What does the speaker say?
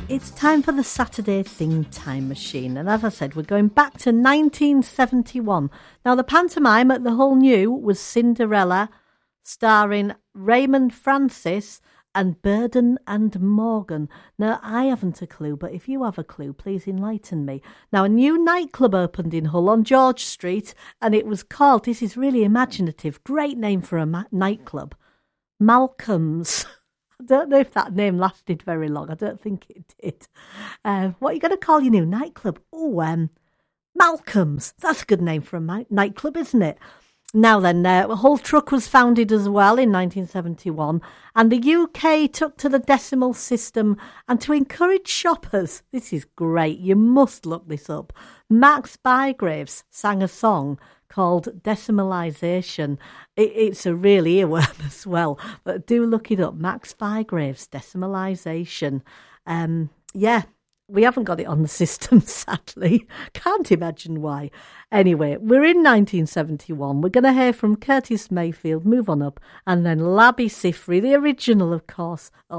It's time for the Saturday Thing Time Machine, and as I said, we're going back to 1971. Now, the pantomime at the Hull New was Cinderella, starring Raymond Francis and Burden and Morgan. Now, I haven't a clue, but if you have a clue, please enlighten me. Now, a new nightclub opened in Hull on George Street, and it was called, this is really imaginative, great name for a nightclub, Malcolm's. I don't know if that name lasted very long. I don't think it did. What are you going to call your new nightclub? Oh, Malcolm's. That's a good name for a nightclub, isn't it? Now then, Hull Truck was founded as well in 1971, and the UK took to the decimal system, and to encourage shoppers, this is great, you must look this up, Max Bygraves sang a song called Decimalisation. It's a real earworm as well, but do look it up, Max Bygraves, Decimalisation. Yeah, we haven't got it on the system, sadly. Can't imagine why. Anyway, we're in 1971. We're going to hear from Curtis Mayfield, Move On Up, and then Labby Sifri, the original, of course,